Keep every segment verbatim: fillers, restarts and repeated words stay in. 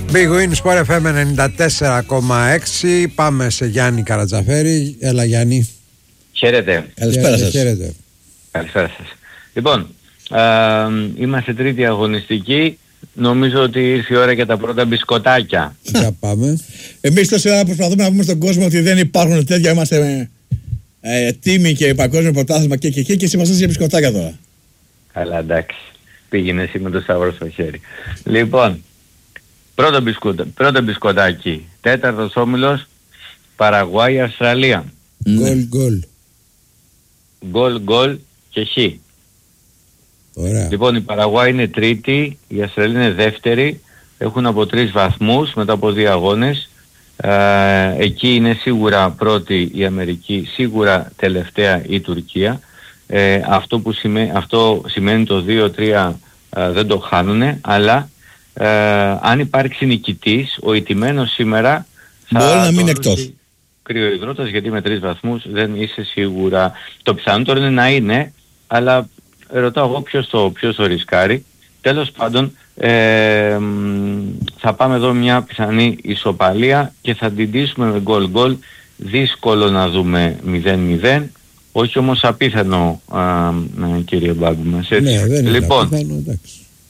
Big Win Sport εφ εμ ενενήντα τέσσερα κόμμα έξι. Πάμε σε Γιάννη Καρατζαφέρη. Έλα Γιάννη. Χαίρετε. Καλησπέρα σας. Χαίρετε. Καλησπέρα σας. Λοιπόν, ε, είμαστε τρίτη αγωνιστική. Νομίζω ότι ήρθε η ώρα για τα πρώτα μπισκοτάκια. Για πάμε. Εμείς τόση ώρα προσπαθούμε να πούμε στον κόσμο ότι δεν υπάρχουν τέτοια. Είμαστε ε, τίμοι και παγκόσμιο πρωτάθλημα και, και, και, και συμμαζεύει για μπισκοτάκια τώρα. Καλά, εντάξει. Πήγαινε εσύ με το σταυρό στο χέρι. Λοιπόν, πρώτο, μπισκοτα, πρώτο μπισκοτάκι. Τέταρτος όμιλος, Παραγουάη, Αυστραλία. Γκολ, γκολ. Γκολ, γκολ και χ. Ωραία. Λοιπόν, η Παραγουάη είναι τρίτη, η Αυστραλία είναι δεύτερη. Έχουν από τρεις βαθμούς μετά από δύο αγώνες. Ε, εκεί είναι σίγουρα πρώτη η Αμερική, σίγουρα τελευταία η Τουρκία. Ε, αυτό, που σημαίνει, αυτό σημαίνει το δύο τρία ε, δεν το χάνουνε, αλλά ε, αν υπάρξει νικητής, ο ηττημένος σήμερα θα μπορεί να μείνει εκτός. Κρυοϊδρότας, γιατί με τρεις βαθμούς δεν είσαι σίγουρα. Το πιθανότερο είναι να είναι, αλλά ρωτάω εγώ ποιος το, ποιος το ρισκάρει. Τέλος πάντων, ε, θα πάμε εδώ μια πιθανή ισοπαλία και θα την ντύσουμε με γκολ γκολ. Δύσκολο να δούμε μηδέν μηδέν. Όχι όμως απίθανο, α, α, κύριε Μπάμπη μας, έτσι. Ναι, δεν είναι λοιπόν, απίθανο, εντάξει.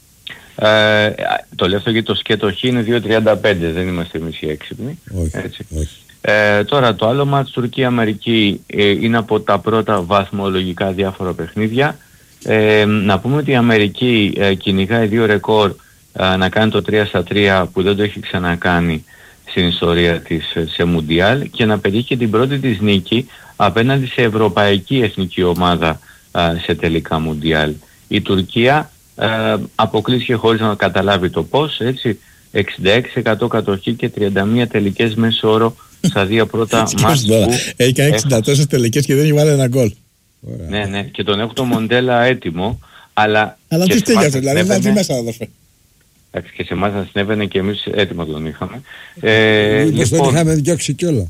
Ε, το λέω αυτό γιατί το σκέτο χ είναι δύο τριάντα πέντε, δεν είμαστε εμείς οι έξυπνοι. Όχι, έτσι. όχι. Ε, τώρα το άλλο μάτς Τουρκία-Αμερική ε, είναι από τα πρώτα βαθμολογικά διάφορα παιχνίδια. Ε, να πούμε ότι η Αμερική ε, κυνηγάει δύο ρεκόρ ε, να κάνει το τρία στα τρία που δεν το έχει ξανακάνει στην ιστορία της ε, σε Μουντιάλ και να πετύχει και την πρώτη της νίκη απέναντι σε ευρωπαϊκή εθνική ομάδα ε, σε τελικά Μουντιάλ. Η Τουρκία ε, αποκλείστηκε χωρίς να καταλάβει το πώς, έτσι, εξήντα έξι τοις εκατό κατοχή και τριάντα μία τελικές μέσω όρο στα δύο πρώτα μάτς που έχει κάνει εξήντα τόσες τελικές και δεν έχει βάλει ένα γκολ. Ναι, ναι, και τον έχω το Μοντέλα έτοιμο, αλλά... Αλλά τι στείλει αυτό, δηλαδή βάλει μέσα αδερφέ. Εντάξει, και σε εμάς να συνέβαινε και εμείς έτοιμο τον είχαμε. Ε, Μήπως λοιπόν, τον είχαμε διώξει κιόλα.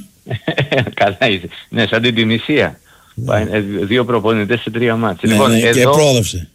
καλά είσαι. Ναι, σαν την Τινησία. Ναι. Δύο προπονητές σε τρία μάτς. Ναι, λοιπόν, ναι, εδώ, και πρόδευσε.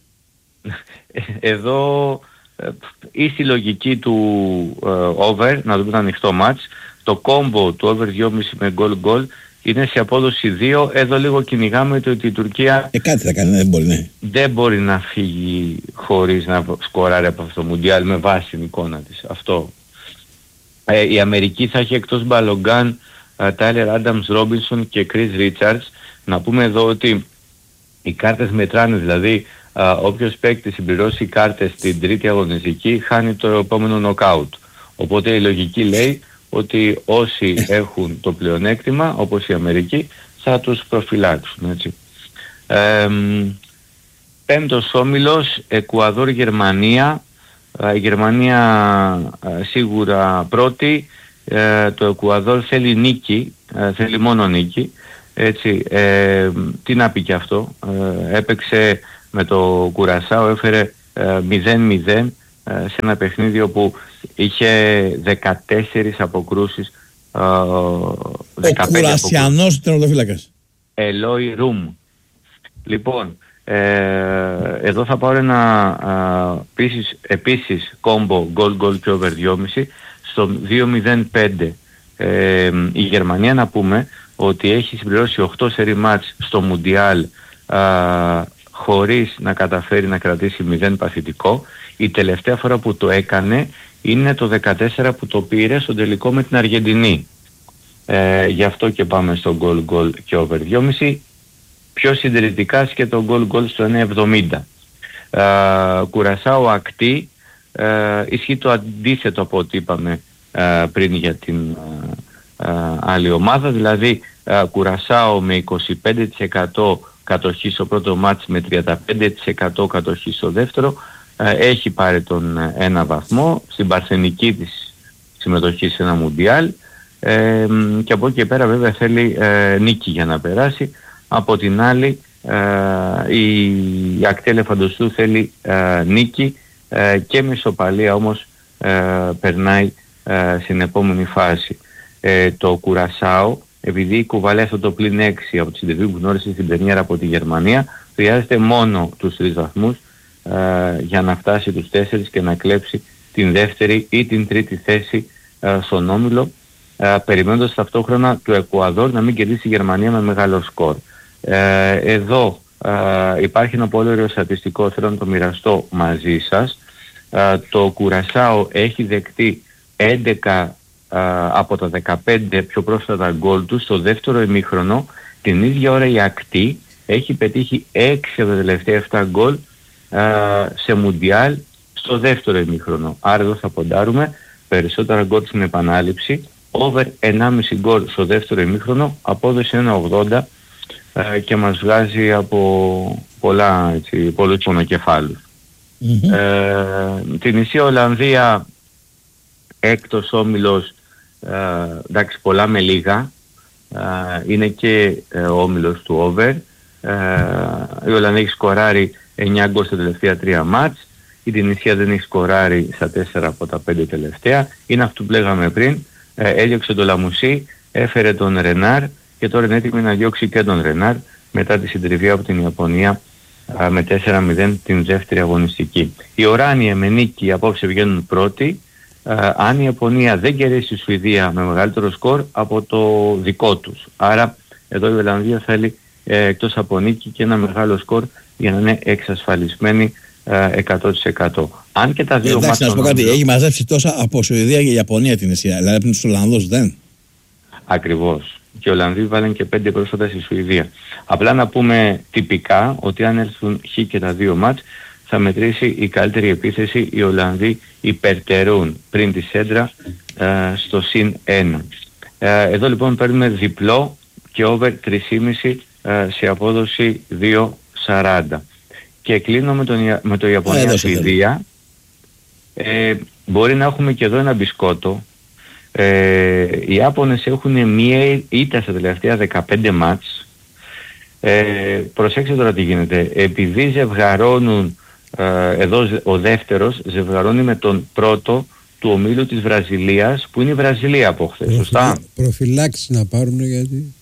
Εδώ η συλλογική του uh, over, να δούμε το ανοιχτό μάτς, το κόμπο του over δυόμισι με γκολ γκολ είναι σε απόδοση δύο. Εδώ λίγο κυνηγάμε το ότι η Τουρκία ε, κάτι θα κάνει, δεν μπορεί, ναι. δεν μπορεί να φύγει χωρίς να σκοράρει από αυτό το Μουντιάλ με βάση την εικόνα της. Αυτό. Ε, η Αμερική θα έχει εκτός Μπαλογκάν, Τάιλερ Άνταμς Ρόμπινσον και Κρίς Ρίτσαρτς. Να πούμε εδώ ότι οι κάρτες μετράνε, δηλαδή α, όποιος παίκτης συμπληρώσει κάρτες στην τρίτη αγωνιστική χάνει το επόμενο νοκάουτ. Οπότε η λογική λέει ότι όσοι έχουν το πλεονέκτημα, όπως η Αμερική, θα τους προφυλάξουν, έτσι. Ε, πέμπτος όμιλος, Εκουαδόρ-Γερμανία. Η Γερμανία ε, σίγουρα πρώτη. Ε, το Εκουαδόρ θέλει νίκη, ε, θέλει μόνο νίκη. Έτσι, ε, τι να πει και αυτό. Ε, έπαιξε με το Κουρασάο, έφερε ε, μηδέν μηδέν σε ένα παιχνίδι όπου είχε δεκατέσσερις αποκρούσεις. Ο Κουρασιανός τερματοφύλακας. Ελόι Ρουμ. Λοιπόν, ε, εδώ θα πάρω ένα α, επίσης, επίσης κόμπο γκολ γκολ και over δυόμισι στο δύο μηδέν πέντε. Ε, η Γερμανία, να πούμε ότι έχει συμπληρώσει οκτώ σερί μάτς στο Μουντιάλ α, χωρίς να καταφέρει να κρατήσει μηδέν παθητικό. Η τελευταία φορά που το έκανε είναι το δεκατέσσερα που το πήρε στο τελικό με την Αργεντινή. Ε, γι' αυτό και πάμε στο γκολ γκολ και over δυόμισι. Πιο συντηρητικά και το γκολ γκολ στο ένα εβδομήντα. Ε, Κουρασάο ακτή. Ε, ισχύει το αντίθετο από ό,τι είπαμε ε, πριν για την ε, ε, άλλη ομάδα. Δηλαδή ε, Κουρασάο με είκοσι πέντε τοις εκατό κατοχή στο πρώτο μάτς με τριάντα πέντε τοις εκατό κατοχή στο δεύτερο. Έχει πάρει τον ένα βαθμό στην παρθενική της συμμετοχή σε ένα Μουντιάλ ε, και από εκεί και πέρα βέβαια θέλει ε, νίκη για να περάσει. Από την άλλη ε, η, η ακτή Ελεφαντοστού θέλει ε, νίκη ε, και με ισοπαλία όμως ε, περνάει ε, στην επόμενη φάση. Ε, το Κουρασάο, επειδή κουβαλάει αυτό το πλην έξι από τις συνδεβίου που γνώρισε στην πρεμιέρα από τη Γερμανία, χρειάζεται μόνο τους τρεις βαθμούς Uh, για να φτάσει τους τέσσερις και να κλέψει την δεύτερη ή την τρίτη θέση ε, στον όμιλο, ε, περιμένοντας ταυτόχρονα το Εκουαδόρ να μην κερδίσει η Γερμανία με μεγάλο σκορ. Ε, εδώ ε, υπάρχει ένα πολύ ωραίο στατιστικό, θέλω να το μοιραστώ μαζί σας. Ε, το Κουρασάο έχει δεκτεί έντεκα ε, από τα δεκαπέντε πιο πρόσφατα γκολ του στο δεύτερο ημίχρονο. Την ίδια ώρα η Ακτή έχει πετύχει έξι από τα τελευταία επτά γκολ ε, σε Μουντιάλ στο δεύτερο ημίχρονο. Άρα εδώ θα ποντάρουμε περισσότερα γκολ στην επανάληψη, over ενάμιση γκολ στο δεύτερο ημίχρονο, απόδοση ένα ογδόντα ε, και μας βγάζει από πολλά, έτσι, πολλούς πονοκεφάλους. Mm-hmm. Ε, την Ισία Ολλανδία έκτος όμιλος, ε, εντάξει, πολλά με λίγα, ε, είναι και ε, ο όμιλος του over. Ε, η Ολλανδία έχει σκοράρει εννιά γκολ στα τελευταία τρία μάτς, η Τινησία δεν έχει σκοράρει στα τέσσερα από τα πέντε τελευταία. Είναι αυτό που λέγαμε πριν, ε, έδιωξε τον Λαμουσί, έφερε τον Ρενάρ και τώρα είναι έτοιμη να διώξει και τον Ρενάρ μετά τη συντριβή από την Ιαπωνία ε, με τέσσερα μηδέν την δεύτερη αγωνιστική. Οι Οράνιοι με νίκη απόψε βγαίνουν πρώτοι, ε, αν η Ιαπωνία δεν κερδίσει τη Σουηδία με μεγαλύτερο σκορ από το δικό τους. Άρα εδώ η Ολλανδία θέλει ε, εκτός από νίκη και ένα μεγάλο σκορ για να είναι εξασφαλισμένη εκατό τοις εκατό. Αν και τα δύο μάτια. Εντάξει, να σου πω κάτι, έχει μαζέψει τόσα από Σουηδία και Ιαπωνία την Ισία. Δηλαδή από τους Ολλανδούς δεν. Ακριβώς. Και οι Ολλανδοί βάλαν και πέντε πρόσφατα στη Σουηδία. Απλά να πούμε τυπικά ότι αν έρθουν χ και τα δύο μάτς θα μετρήσει η καλύτερη επίθεση. Οι Ολλανδοί υπερτερούν πριν τη σέντρα ε, στο συν ένα. Ε, εδώ λοιπόν παίρνουμε διπλό και over τρία κόμμα πέντε ε, σε απόδοση δύο σαράντα. Και κλείνω με, τον, με το Ιαπωνία-Σουηδία. Ε, μπορεί να έχουμε και εδώ ένα μπισκότο. Ε, οι Ιάπωνες έχουν μία ήττα στα τελευταία δεκαπέντε μάτς. Ε, προσέξτε τώρα τι γίνεται. Επειδή ζευγαρώνουν, ε, εδώ ο δεύτερος ζευγαρώνει με τον πρώτο του ομίλου της Βραζιλίας, που είναι η Βραζιλία από χθες. Προφυλα... Σωστά. Προφυλάξεις να πάρουν γιατί...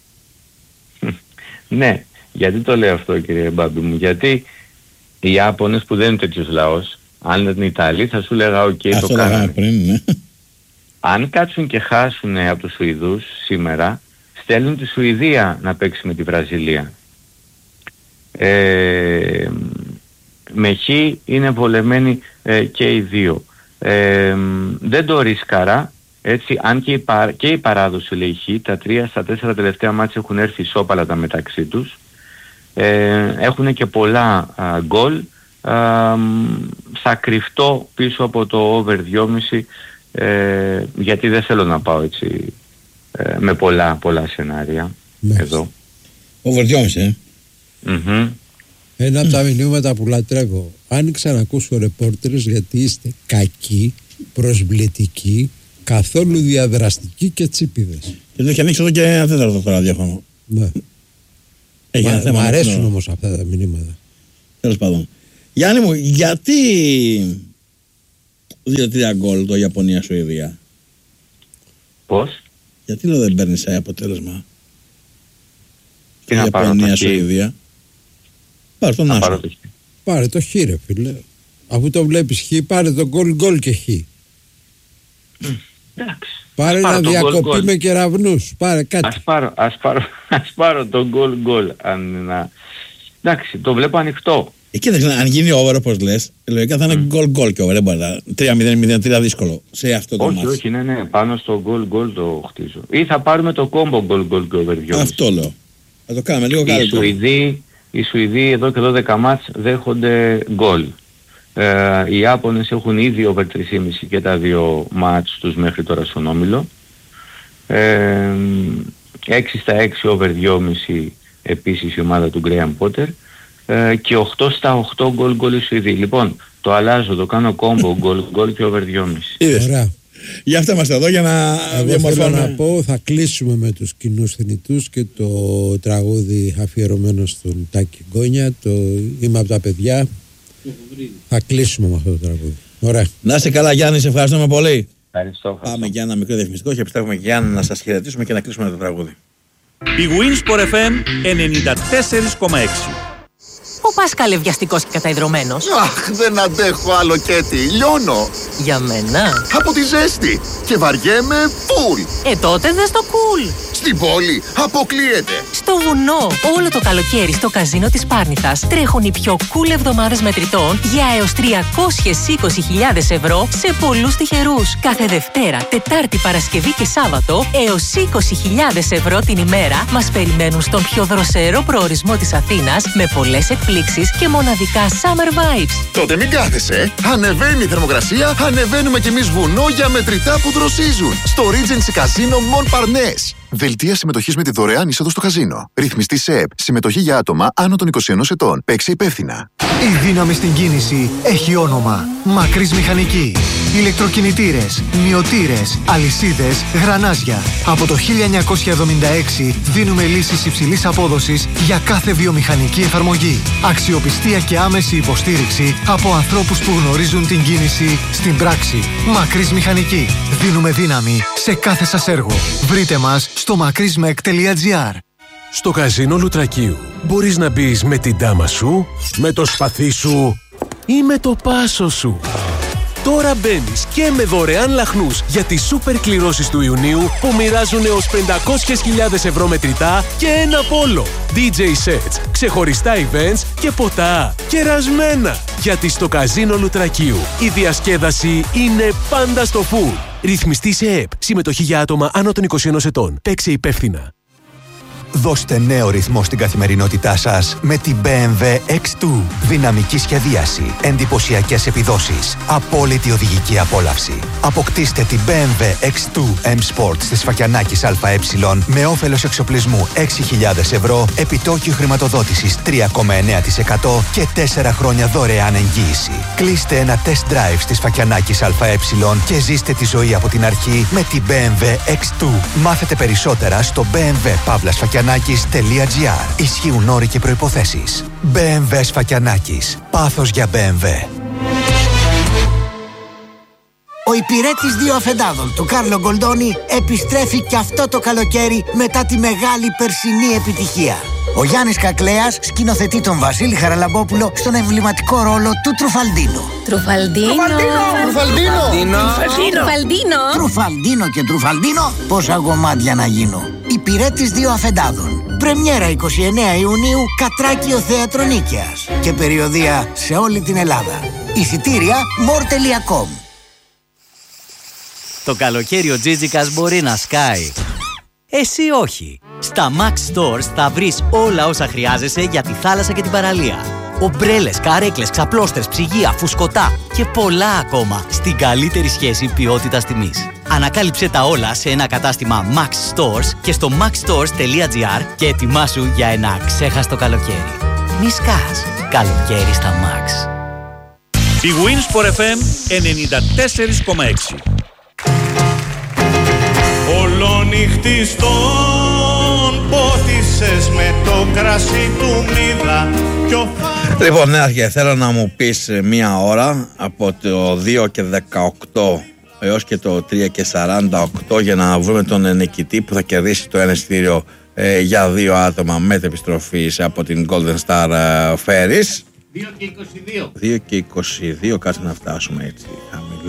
Ναι, γιατί το λέω αυτό, κύριε Μπάμπη μου? Γιατί οι Ιάπωνες που δεν είναι τέτοιος λαός, αν ήταν Ιταλοί θα σου λέγα οκ, okay, το κάνανε. Πριν, ναι. Αν κάτσουν και χάσουν από τους Σουηδούς σήμερα, στέλνουν τη Σουηδία να παίξει με τη Βραζιλία. Ε, με χ είναι βολεμένοι ε, και οι δύο. Ε, δεν το ρίσκαρα, έτσι, αν και η, πα, και η παράδοση λέει χ, τα τρία στα τέσσερα τελευταία μάτια έχουν έρθει ισόπαλα τα μεταξύ τους. Ε, έχουν και πολλά γκολ. Θα κρυφτώ πίσω από το over δυόμισι, ε, γιατί δεν θέλω να πάω έτσι ε, με πολλά πολλά σενάρια. Μάλιστα. Εδώ over δυόμισι ε. Mm-hmm. Ένα από τα μηνύματα που λατρεύω, αν ξανακούσω ρεπόρτερες, γιατί είστε κακοί, προσβλητικοί, καθόλου διαδραστικοί και τσίπηδες. Και το έχει ανοίξει εδώ και ένα τέταρτο τώρα ραδιόφωνο. Ναι. Έχει ένα θέμα. Μ' αρέσουν όμως αυτά τα μηνύματα. Τέλος πάντων. Γιάννη μου, γιατί δύο τρία γκολ το Ιαπωνία-Σουηδία? Πώς? Γιατί λέω δεν παίρνεις σαν αποτέλεσμα τι να πάρω? Ιαπωνία-Σουηδία. Πάρε τον Άσο. Πάρε το χ ρε φίλε. Αφού το βλέπεις χ, πάρε το γκολ γκολ και χ. Εντάξει. Πάρε ας ένα διακοπή goal, με κεραυνούς. Πάρε κάτι. Ας πάρω, ας πάρω, ας πάρω το γκολ γκολ. Εντάξει, το βλέπω ανοιχτό. Ε, κοίταξε, αν γίνει over όπως λες, λογικά θα είναι γκολ γκολ και over. Δεν μπορεί να τρία μηδέν μηδέν τρία δύσκολο σε αυτό το όχι, μάτι. Όχι, όχι, ναι, ναι, πάνω στο γκολ γκολ το χτίζω. Ή θα πάρουμε το κόμπο γκολ γκολ και over δυόμισι. Αυτό λέω. Θα το κάνουμε λίγο καλύτερο. Οι Σουηδοί εδώ και δώδεκα μάτς δέχονται γκολ. Ε, οι Ιάπωνες έχουν ήδη over τρία κόμμα πέντε και τα δύο μάτς τους μέχρι τώρα στον όμιλο. Ε, έξι στα έξι over δυόμισι επίσης η ομάδα του Γκρέαμ Πότερ. Ε, και οκτώ στα οκτώ γκολ γκολ οι Σουηδοί. Λοιπόν, το αλλάζω, το κάνω κόμπο γκολ γκολ και over δυόμισι. Ωραία. Για αυτά είμαστε εδώ για να διαμορφώνουμε. Θέλω να πω, θα κλείσουμε με τους κοινούς θνητούς και το τραγούδι αφιερωμένο στον Τάκη Γκόνια, το «Είμαι από τα παιδιά». Θα κλείσουμε με αυτό το τραγούδι. Ωραία. Να είστε καλά Γιάννη, σε ευχαριστούμε πολύ. Ευχαριστώ. Πάμε για ένα μικρό διαφημιστικό και επιστρέφουμε για να σας χαιρετήσουμε και να κλείσουμε το τραγούδι. Η Winsport εφ εμ ενενήντα τέσσερα κόμμα έξι. Ο Πάσκαλε βιαστικός και καταϊδρωμένος. Αχ, δεν αντέχω άλλο Κέτι, λιώνω. Για μένα. Από τη ζέστη και βαριέμαι φουλ. Ε, τότε δες το κουλ. Στην πόλη αποκλείεται. Στο βουνό, όλο το καλοκαίρι στο καζίνο της Πάρνηθας τρέχουν οι πιο cool εβδομάδες μετρητών για έως τριακόσιες είκοσι χιλιάδες ευρώ σε πολλούς τυχερούς. Κάθε Δευτέρα, Τετάρτη, Παρασκευή και Σάββατο έως είκοσι χιλιάδες ευρώ την ημέρα μας περιμένουν στον πιο δροσερό προορισμό της Αθήνας με πολλές εκπλήξεις και μοναδικά summer vibes. Τότε μην κάθεσαι. Ανεβαίνει η θερμοκρασία, ανεβαίνουμε κι εμείς βουνό για μετρητά που δροσίζουν. Στο Regency Casino Montparnasse. Δελτία συμμετοχής με τη δωρεάν είσοδο στο καζίνο. Ρυθμιστή ΣΕΠ. Συμμετοχή για άτομα άνω των είκοσι ενός ετών. Παίξε υπεύθυνα. Η δύναμη στην κίνηση έχει όνομα. Μακρύς Μηχανική. Ηλεκτροκινητήρες, μυωτήρες, αλυσίδες, γρανάζια. Από το χίλια εννιακόσια εβδομήντα έξι δίνουμε λύσεις υψηλής απόδοσης για κάθε βιομηχανική εφαρμογή. Αξιοπιστία και άμεση υποστήριξη από ανθρώπους που γνωρίζουν την κίνηση στην πράξη. Μακρύς Μηχανική. Δίνουμε δύναμη σε κάθε σας έργο. Βρείτε μας στο μακρύσμεκ τελεία τζι άρ. Στο καζίνο Λουτρακίου μπορείς να μπεις με την τάμα σου, με το σπαθί σου ή με το πάσο σου. Τώρα μπαίνεις και με δωρεάν λαχνούς για τις σούπερ κληρώσεις του Ιουνίου που μοιράζουν έως πεντακόσιες χιλιάδες ευρώ μετρητά και ένα πόλο. ντι τζέι sets, ξεχωριστά events και ποτά κερασμένα. Γιατί στο καζίνο Λουτρακίου η διασκέδαση είναι πάντα στο full. Ρυθμιστή σε ΕΠ. Συμμετοχή για άτομα άνω των είκοσι ενός ετών. Παίξε υπεύθυνα. Δώστε νέο ρυθμό στην καθημερινότητά σας με την μπι εμ ντάμπλιου εξ δύο. Δυναμική σχεδίαση, εντυπωσιακές επιδόσεις, απόλυτη οδηγική απόλαυση. Αποκτήστε την μπι εμ ντάμπλιου εξ δύο M Sport της Σφακιανάκης ΑΕ με όφελος εξοπλισμού έξι χιλιάδες ευρώ, επιτόκιο χρηματοδότησης τρία κόμμα εννέα τοις εκατό και τέσσερα χρόνια δωρεάν εγγύηση. Κλείστε ένα test drive στη Σφακιανάκης ΑΕ και ζήστε τη ζωή από την αρχή με την μπι εμ ντάμπλιου εξ δύο. Μάθετε περισσότερα στο μπι εμ ντάμπλιου παύλα σφακιανάκης τελεία τζι άρ. Ισχύουν όροι και προϋποθέσεις. μπι εμ ντάμπλιου Σφακιανάκης. Πάθος για μπι εμ ντάμπλιου. Ο υπηρέτης δύο αφεντάδων του Κάρλο Γκολντόνι επιστρέφει και αυτό το καλοκαίρι μετά τη μεγάλη περσινή επιτυχία. Ο Γιάννης Κακλέας σκηνοθετεί τον Βασίλη Χαραλαμπόπουλο στον εμβληματικό ρόλο του Τρουφαλντίνο. Τρουφαλντίνο. Τρουφαλντίνο. Τρουφαλντίνο. Τρουφαλντίνο και Τρουφαλντίνο. Πόσα γομάτια να γίνω. Υπηρέτης δύο αφεντάδων. Πρεμιέρα εικοστή ενάτη Ιουνίου, Κατράκιο Θέατρο Νίκαιας. Και περιοδεία σε όλη την Ελλάδα. Εισιτήρια μορ τελεία κομ. Το καλοκαίρι ο Τζίτζικας μπορεί να σκάει. Εσύ όχι. Στα Max Stores θα βρεις όλα όσα χρειάζεσαι για τη θάλασσα και την παραλία. Ομπρέλες, καρέκλες, ξαπλώστρες, ψυγεία, φουσκωτά και πολλά ακόμα στην καλύτερη σχέση ποιότητας τιμής. Ανακάλυψε τα όλα σε ένα κατάστημα Max Stores και στο max stores τελεία τζι άρ και ετοιμάσου για ένα ξέχαστο καλοκαίρι. Μη σκάς. Καλοκαίρι στα Max. Η Winsport εφ εμ ενενήντα τέσσερα κόμμα έξι. Ολονύχτη στον πότισες με το κρασί του μύδα. Λοιπόν, ναι, Αρχέ, θέλω να μου πεις μία ώρα από το δύο και δεκαοκτώ έως και το τρία και σαράντα οκτώ για να βρούμε τον νικητή που θα κερδίσει το ένα εισιτήριο ε, για δύο άτομα μετεπιστροφής από την Golden Star ε, Ferries. δύο και είκοσι δύο. δύο και είκοσι δύο, κάτσε να φτάσουμε έτσι.